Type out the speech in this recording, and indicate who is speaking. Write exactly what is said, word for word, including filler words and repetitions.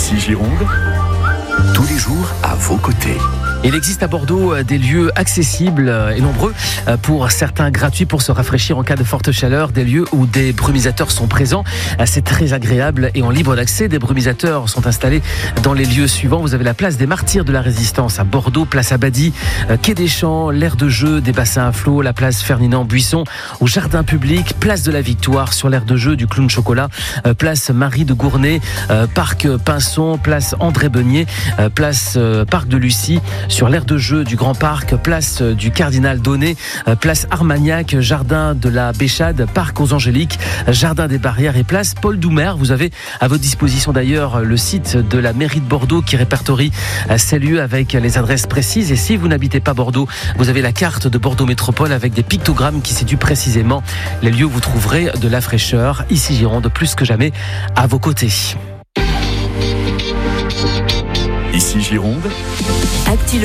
Speaker 1: Ici Gironde, tous les jours à vos côtés.
Speaker 2: Il existe à Bordeaux des lieux accessibles et nombreux, pour certains gratuits pour se rafraîchir en cas de forte chaleur, des lieux où des brumisateurs sont présents. C'est très agréable et en libre d'accès. Des brumisateurs sont installés dans les lieux suivants. Vous avez la place des Martyrs de la Résistance à Bordeaux, place Abadie, quai des Champs, l'aire de jeu des bassins à flot, la place Ferdinand Buisson au jardin public, place de la Victoire sur l'aire de jeu du Clown Chocolat, place Marie de Gournay, parc Pinson, place André Beugnier, place Parc de Lucie, sur l'aire de jeu du Grand Parc, place du Cardinal Donnet, place Armagnac, jardin de la Béchade, parc aux Angéliques, jardin des Barrières et place Paul Doumer. Vous avez à votre disposition d'ailleurs le site de la mairie de Bordeaux qui répertorie ces lieux avec les adresses précises. Et si vous n'habitez pas Bordeaux, vous avez la carte de Bordeaux Métropole avec des pictogrammes qui situent précisément les lieux où vous trouverez de la fraîcheur. Ici Gironde, plus que jamais à vos côtés.
Speaker 1: Ici Gironde.
Speaker 3: Actu